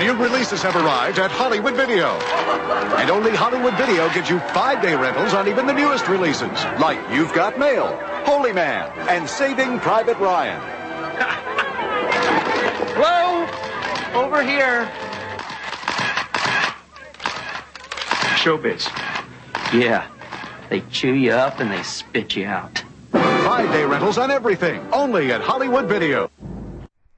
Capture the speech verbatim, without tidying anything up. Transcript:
new releases have arrived at Hollywood Video. And only Hollywood Video gives you five-day rentals on even the newest releases, like You've Got Mail, Holy Man, and Saving Private Ryan. Hello? Over here. Showbiz. Yeah. They chew you up and they spit you out. Five-day rentals on everything, only at Hollywood Video.